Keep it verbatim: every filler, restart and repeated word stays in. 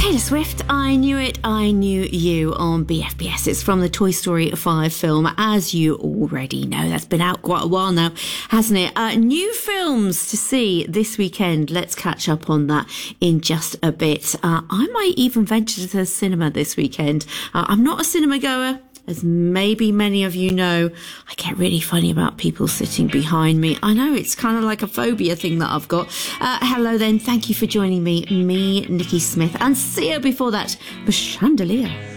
Taylor Swift, I Knew It, I Knew You on B F B S. It's from the Toy Story five film, as you already know. That's been out quite a while now, hasn't it? Uh, new films to see this weekend. Let's catch up on that in just a bit. Uh, I might even venture to the cinema this weekend. Uh, I'm not a cinema goer. As maybe many of you know, I get really funny about people sitting behind me. I know it's kind of like a phobia thing that I've got. Uh, hello then, thank you for joining me, me, Nikki Smith, and see you before that, the Chandelier.